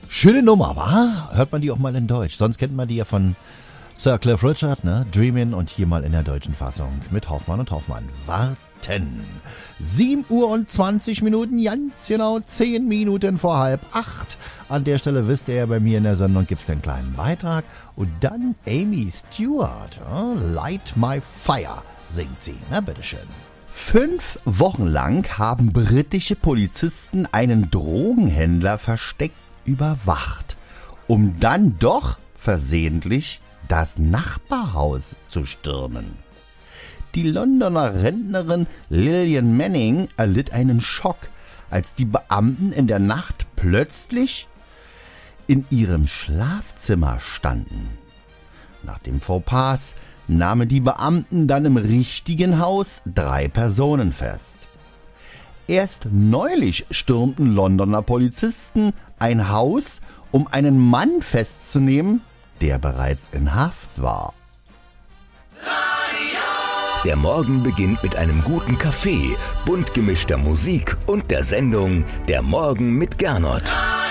Schöne Nummer, wa? Hört man die auch mal in Deutsch. Sonst kennt man die ja von Sir Cliff Richard, ne? Dreamin' und hier mal in der deutschen Fassung mit Hoffmann und Hoffmann. Warten. 7 Uhr und 20 Minuten, ganz genau 10 Minuten vor 7:30. An der Stelle wisst ihr ja, bei mir in der Sendung gibt's den kleinen Beitrag. Und dann Amy Stewart. Light My Fire singt sie. Na, bitteschön. 5 Wochen lang haben britische Polizisten einen Drogenhändler versteckt überwacht, um dann doch versehentlich das Nachbarhaus zu stürmen. Die Londoner Rentnerin Lillian Manning erlitt einen Schock, als die Beamten in der Nacht plötzlich in ihrem Schlafzimmer standen. Nach dem Fauxpas nahmen die Beamten dann im richtigen Haus 3 Personen fest. Erst neulich stürmten Londoner Polizisten ein Haus, um einen Mann festzunehmen, der bereits in Haft war. Der Morgen beginnt mit einem guten Kaffee, bunt gemischter Musik und der Sendung Der Morgen mit Gernot.